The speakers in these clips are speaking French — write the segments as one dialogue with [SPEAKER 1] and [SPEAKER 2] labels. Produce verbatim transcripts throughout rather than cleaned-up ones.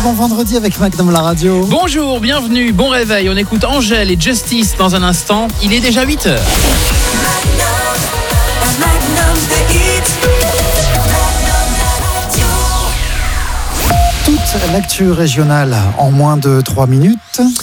[SPEAKER 1] Bon vendredi avec Magnum la radio.
[SPEAKER 2] Bonjour, bienvenue, bon réveil. On écoute Angèle et Justice dans un instant. Il est déjà huit heures.
[SPEAKER 1] Toute l'actu régionale en moins de trois minutes.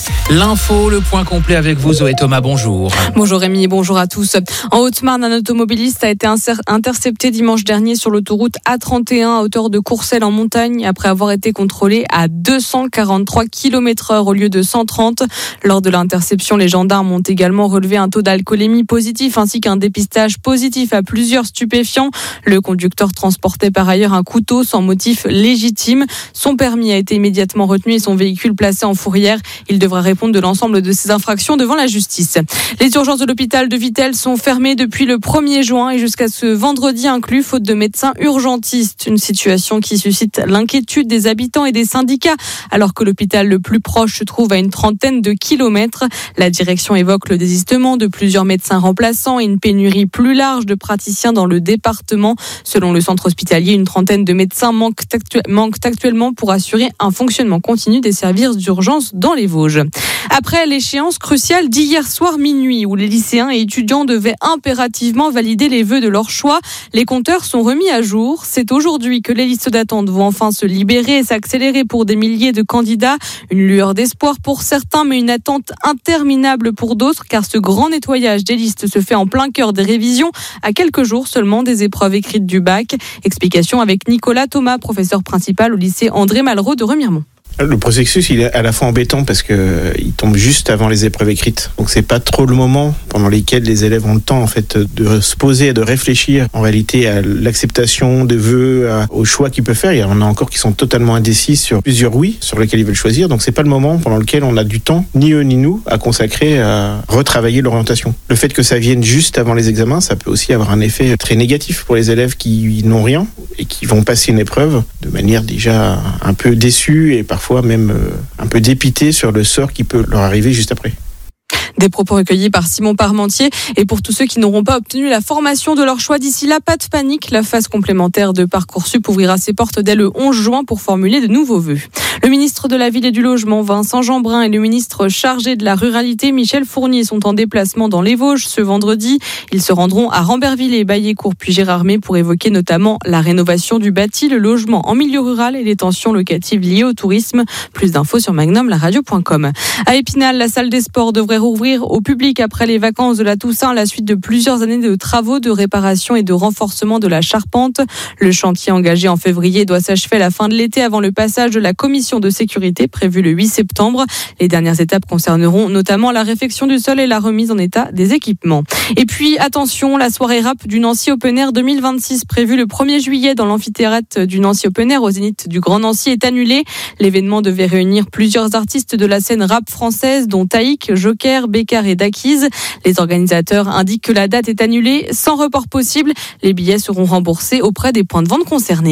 [SPEAKER 2] L'info, le point complet avec vous, Zoé Thomas, bonjour.
[SPEAKER 3] Bonjour Rémi, bonjour à tous. En Haute-Marne, un automobiliste a été intercepté dimanche dernier sur l'autoroute A trente et un à hauteur de Courcelles en montagne après avoir été contrôlé à deux cent quarante-trois kilomètres heure au lieu de cent trente. Lors de l'interception, les gendarmes ont également relevé un taux d'alcoolémie positif ainsi qu'un dépistage positif à plusieurs stupéfiants. Le conducteur transportait par ailleurs un couteau sans motif légitime. Son permis a été immédiatement retenu et son véhicule placé en fourrière. Il devra répondre de l'ensemble de ces infractions devant la justice. Les urgences de l'hôpital de Vittel sont fermées depuis le premier juin et jusqu'à ce vendredi inclus, faute de médecins urgentistes. Une situation qui suscite l'inquiétude des habitants et des syndicats, alors que l'hôpital le plus proche se trouve à une trentaine de kilomètres. La direction évoque le désistement de plusieurs médecins remplaçants et une pénurie plus large de praticiens dans le département. Selon le centre hospitalier, une trentaine de médecins manquent, actu- manquent actuellement pour assurer un fonctionnement continu des services d'urgence dans les Vosges. Après l'échéance cruciale d'hier soir minuit, où les lycéens et étudiants devaient impérativement valider les vœux de leur choix, les compteurs sont remis à jour. C'est aujourd'hui que les listes d'attente vont enfin se libérer et s'accélérer pour des milliers de candidats. Une lueur d'espoir pour certains, mais une attente interminable pour d'autres, car ce grand nettoyage des listes se fait en plein cœur des révisions, à quelques jours seulement des épreuves écrites du bac. Explication avec Nicolas Thomas, professeur principal au lycée André Malraux de Remiremont.
[SPEAKER 4] Le processus, il est à la fois embêtant parce que il tombe juste avant les épreuves écrites. Donc c'est pas trop le moment pendant lesquels les élèves ont le temps en fait de se poser et de réfléchir en réalité à l'acceptation des vœux, à, aux choix qu'ils peuvent faire. Il y en a encore qui sont totalement indécis sur plusieurs oui sur lesquels ils veulent choisir. Donc c'est pas le moment pendant lequel on a du temps, ni eux ni nous, à consacrer à retravailler l'orientation. Le fait que ça vienne juste avant les examens, ça peut aussi avoir un effet très négatif pour les élèves qui n'ont rien et qui vont passer une épreuve de manière déjà un peu déçue et parfois même euh, un peu dépité sur le sort qui peut leur arriver juste après.
[SPEAKER 3] Des propos recueillis par Simon Parmentier. Et pour tous ceux qui n'auront pas obtenu la formation de leur choix d'ici là, pas de panique. La phase complémentaire de Parcoursup ouvrira ses portes dès le onze juin pour formuler de nouveaux vœux. Le ministre de la Ville et du Logement, Vincent Jeanbrun, et le ministre chargé de la Ruralité, Michel Fournier, sont en déplacement dans les Vosges ce vendredi. Ils se rendront à Rambervillers et Baillécourt puis Gérardmer pour évoquer notamment la rénovation du bâti, le logement en milieu rural et les tensions locatives liées au tourisme. Plus d'infos sur magnum la radio point com. À Épinal, la salle des sports devrait rouvrir au public après les vacances de la Toussaint à la suite de plusieurs années de travaux de réparation et de renforcement de la charpente. Le chantier engagé en février doit s'achever à la fin de l'été avant le passage de la commission de sécurité prévu le huit septembre. Les dernières étapes concerneront notamment la réfection du sol et la remise en état des équipements. Et puis attention, la soirée rap du Nancy Open Air deux mille vingt-six prévue le premier juillet dans l'amphithéâtre du Nancy Open Air au Zénith du Grand Nancy est annulée. L'événement devait réunir plusieurs artistes de la scène rap française dont Taïk, Joker, Bécard et Dakiz. Les organisateurs indiquent que la date est annulée sans report possible. Les billets seront remboursés auprès des points de vente concernés.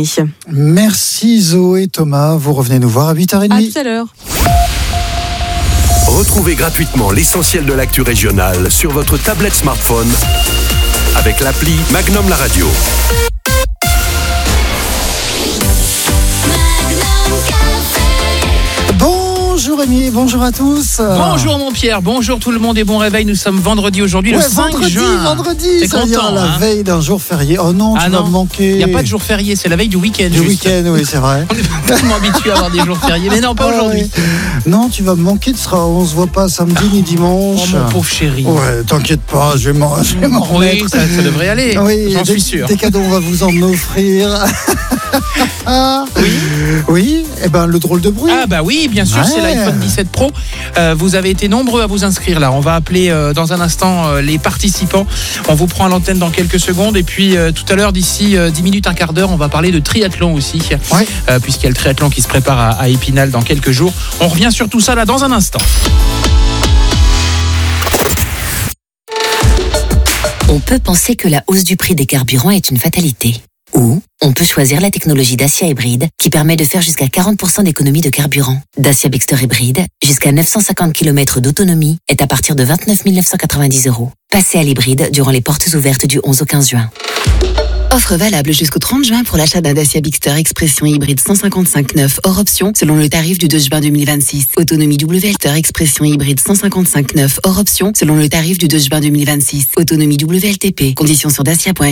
[SPEAKER 1] Merci Zoé Thomas. Vous revenez nous voir à huit heures trente.
[SPEAKER 3] À tout à l'heure.
[SPEAKER 5] Retrouvez gratuitement l'essentiel de l'actu régionale sur votre tablette smartphone avec l'appli Magnum la radio.
[SPEAKER 1] Bonjour Rémi, bonjour à tous.
[SPEAKER 2] Bonjour mon Pierre, bonjour tout le monde et bon réveil. Nous sommes vendredi aujourd'hui,
[SPEAKER 1] ouais,
[SPEAKER 2] le cinq
[SPEAKER 1] vendredi,
[SPEAKER 2] juin.
[SPEAKER 1] Vendredi,
[SPEAKER 2] T'es
[SPEAKER 1] ça
[SPEAKER 2] content,
[SPEAKER 1] vient, la
[SPEAKER 2] hein
[SPEAKER 1] veille d'un jour férié. Oh non, tu
[SPEAKER 2] ah
[SPEAKER 1] vas
[SPEAKER 2] non.
[SPEAKER 1] me manquer.
[SPEAKER 2] Il n'y a pas de jour férié, c'est la veille du week-end.
[SPEAKER 1] Du week-end, oui, c'est vrai.
[SPEAKER 2] On n'est pas tellement habitué à avoir des jours fériés, mais non, pas
[SPEAKER 1] oh,
[SPEAKER 2] aujourd'hui.
[SPEAKER 1] Oui. Non, tu vas me manquer, tu seras, on se voit pas samedi ni dimanche.
[SPEAKER 2] Oh mon pauvre chéri.
[SPEAKER 1] Ouais, t'inquiète pas, je vais m'en, je vais m'en remettre.
[SPEAKER 2] Oui, ça, ça devrait aller, oui, j'en
[SPEAKER 1] des,
[SPEAKER 2] suis sûr.
[SPEAKER 1] Des cadeaux, on va vous en offrir. Ah, oui, oui, et ben le drôle de bruit.
[SPEAKER 2] Ah bah oui, bien sûr, ouais. C'est l'iPhone dix-sept Pro. Euh, vous avez été nombreux à vous inscrire là. On va appeler euh, dans un instant euh, les participants. On vous prend à l'antenne dans quelques secondes. Et puis euh, tout à l'heure, d'ici euh, dix minutes, un quart d'heure, on va parler de triathlon aussi.
[SPEAKER 1] Ouais.
[SPEAKER 2] Euh, puisqu'il y a le triathlon qui se prépare à, à Épinal dans quelques jours. On revient sur tout ça là dans un instant.
[SPEAKER 6] On peut penser que la hausse du prix des carburants est une fatalité. Ou on peut choisir la technologie Dacia Hybride qui permet de faire jusqu'à quarante pour cent d'économie de carburant. Dacia Bigster Hybride, jusqu'à neuf cent cinquante kilomètres d'autonomie, est à partir de vingt-neuf mille neuf cent quatre-vingt-dix euros. Passez à l'hybride durant les portes ouvertes du onze au quinze juin. Offre valable jusqu'au trente juin pour l'achat d'un Dacia Bigster Expression hybride cent cinquante-cinq neuf hors option selon le tarif du deux juin deux mille vingt-six. Autonomie W L T Expression hybride cent cinquante-cinq neuf hors option selon le tarif du deux juin deux mille vingt-six. Autonomie W L T P. Conditions sur dacia point f r.